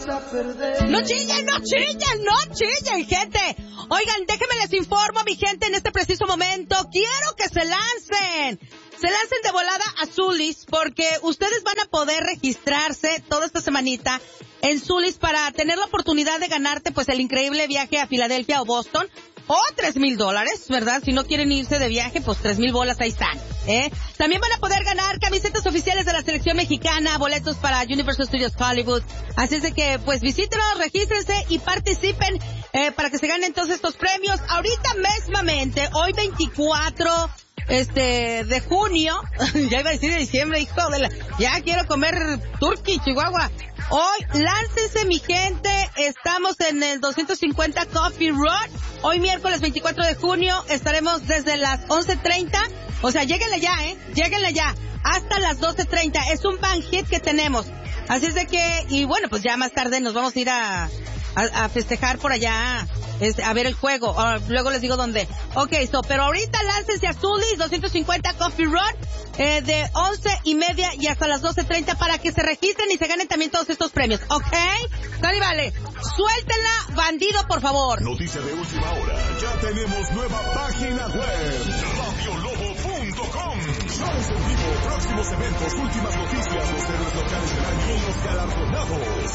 No chillen, no chillen, no chillen, gente. Oigan, déjenme les informo, mi gente, en este preciso momento. Quiero que se lancen. Se lancen de volada a Zulis, porque ustedes van a poder registrarse toda esta semanita en Zulis para tener la oportunidad de ganarte pues el increíble viaje a Filadelfia o Boston. O $3,000, ¿verdad? Si no quieren irse de viaje, pues 3,000 bolas ahí están, También van a poder ganar camisetas oficiales de la selección mexicana, boletos para Universal Studios Hollywood. Así es de que, pues, visítenos, regístrense y participen, para que se ganen todos estos premios. Ahorita mismamente, hoy 24, de junio, ya iba a decir de diciembre, hijo de la, ya quiero comer turkey, Chihuahua. Hoy, láncense, mi gente, estamos en el 250 Coffee Road. Hoy miércoles 24 de junio estaremos desde las 11:30, o sea, lléguenle ya, hasta las 12:30. Es un banquet que tenemos. Así es de que, y bueno, pues ya más tarde nos vamos a ir a festejar por allá, a ver el juego. Luego les digo dónde. Pero ahorita láncense a Zulis, 250 Coffee Road, de 11:30 y hasta las 12:30 para que se registren y se ganen también todos estos premios, ¿ok? Dale, vale. Suéltenla, bandido, por favor. Noticia de última hora. Ya tenemos nueva página web. RadioLobo.com. Shows en vivo, próximos eventos, últimas noticias, los héroes locales del año y los galardonados.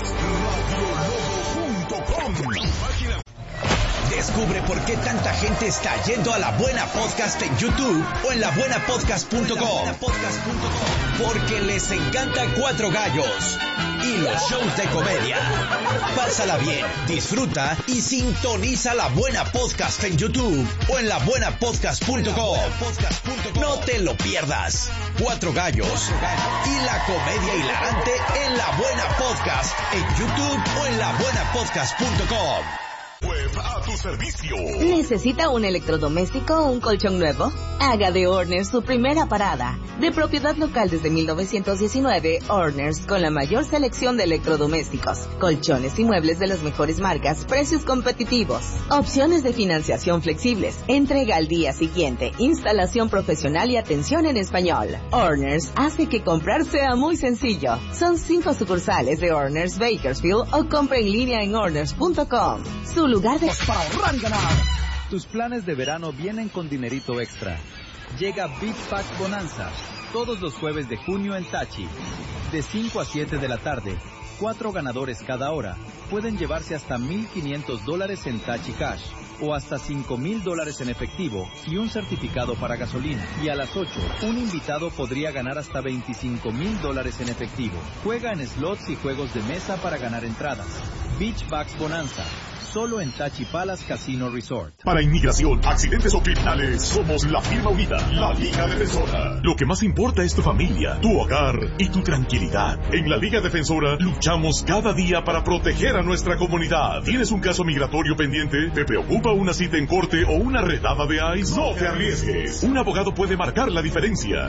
RadioLobo.com. Página. Descubre por qué tanta gente está yendo a La Buena Podcast en YouTube o en labuenapodcast.com. Porque les encanta Cuatro Gallos y los shows de comedia. Pásala bien, disfruta y sintoniza La Buena Podcast en YouTube o en labuenapodcast.com. No te lo pierdas. Cuatro Gallos y la comedia hilarante en La Buena Podcast en YouTube o en labuenapodcast.com. Web a tu servicio. ¿Necesita un electrodoméstico o un colchón nuevo? Haga de Orners su primera parada. De propiedad local desde 1919, Orners, con la mayor selección de electrodomésticos, colchones y muebles de las mejores marcas, precios competitivos, opciones de financiación flexibles, entrega al día siguiente, instalación profesional y atención en español. Orners hace que comprar sea muy sencillo. Son 5 sucursales de Orners Bakersfield o compra en línea en orners.com. Su lugar de... Para ahorrar y ganar. Tus planes de verano vienen con dinerito extra. Llega Big Pack Bonanza todos los jueves de junio en Tachi. De 5 a 7 de la tarde, 4 ganadores cada hora pueden llevarse hasta $1,500 en Tachi Cash o hasta $5,000 en efectivo y un certificado para gasolina. Y a las 8, un invitado podría ganar hasta $25,000 en efectivo. Juega en slots y juegos de mesa para ganar entradas. Beach Bucks Bonanza, solo en Tachi Palace Casino Resort. Para inmigración, accidentes o criminales, somos la firma unida, la Liga Defensora. Lo que más importa es tu familia, tu hogar y tu tranquilidad. En la Liga Defensora luchamos cada día para proteger a nuestra comunidad. ¿Tienes un caso migratorio pendiente? ¿Te preocupa una cita en corte o una redada de ICE? No te arriesgues. Un abogado puede marcar la diferencia.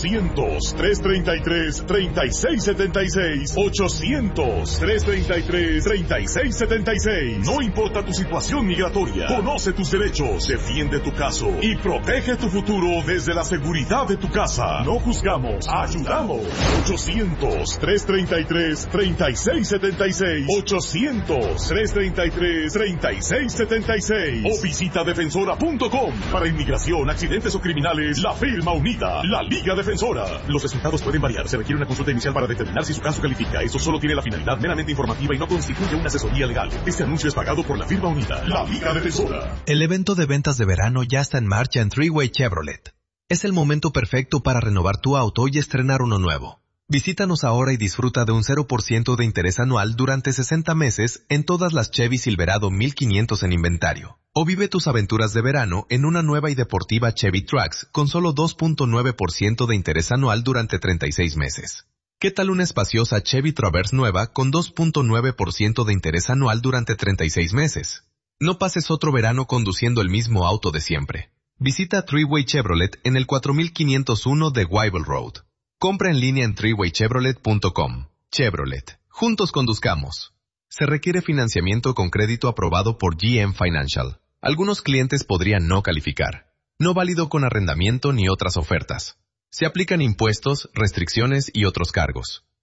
800-333-3676. 800-333-3676. No importa tu situación migratoria, conoce tus derechos, defiende tu caso y protege tu futuro desde la seguridad de tu casa. No juzgamos, ayudamos. 800-333-3676. 800-333-3676. O visita defensora.com. Para inmigración, accidentes o criminales, la firma unida, la Liga Defensora. Los resultados pueden variar. Se requiere una consulta inicial para determinar si su caso califica. Eso solo tiene la finalidad meramente informativa y no constituye una asesoría legal. Este anuncio es pagado por la firma unida, la Liga Defensora. El evento de ventas de verano ya está en marcha en Three-Way Chevrolet. Es el momento perfecto para renovar tu auto y estrenar uno nuevo. Visítanos ahora y disfruta de un 0% de interés anual durante 60 meses en todas las Chevy Silverado 1500 en inventario. O vive tus aventuras de verano en una nueva y deportiva Chevy Trax con solo 2.9% de interés anual durante 36 meses. ¿Qué tal una espaciosa Chevy Traverse nueva con 2.9% de interés anual durante 36 meses? No pases otro verano conduciendo el mismo auto de siempre. Visita Three-Way Chevrolet en el 4501 de Wyville Road. Compra en línea en threewaychevrolet.com. Chevrolet. Juntos conduzcamos. Se requiere financiamiento con crédito aprobado por GM Financial. Algunos clientes podrían no calificar. No válido con arrendamiento ni otras ofertas. Se aplican impuestos, restricciones y otros cargos.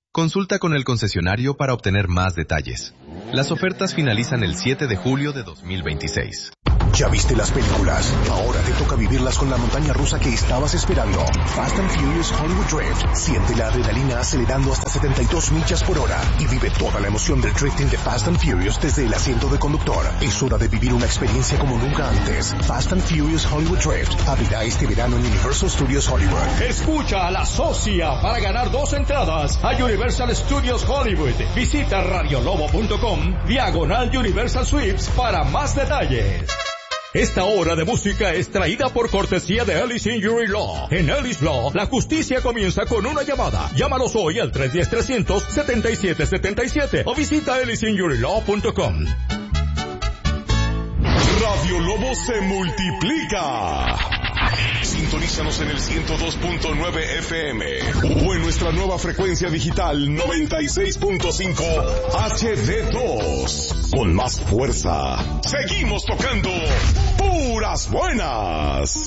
Consulta con el concesionario para obtener más detalles. Las ofertas finalizan el 7 de julio de 2026. ¿Ya viste las películas? Ahora te toca vivirlas con la montaña rusa que estabas esperando. Fast and Furious Hollywood Drift. Siente la adrenalina acelerando hasta 72 millas por hora y vive toda la emoción del drifting de Fast and Furious desde el asiento de conductor. Es hora de vivir una experiencia como nunca antes. Fast and Furious Hollywood Drift abrirá este verano en Universal Studios Hollywood. Escucha a la socia para ganar 2 entradas a Universal Studios Hollywood. Visita radiolobo.com/Universal Sweeps para más detalles. Esta hora de música es traída por cortesía de Ellis Injury Law. En Ellis Law, la justicia comienza con una llamada. Llámalos hoy al 310-300-7777 o visita ellisinjurylaw.com. Radio Lobo se multiplica. Sintonízanos en el 102.9 FM o en nuestra nueva frecuencia digital 96.5 HD2. Con más fuerza, seguimos tocando puras buenas.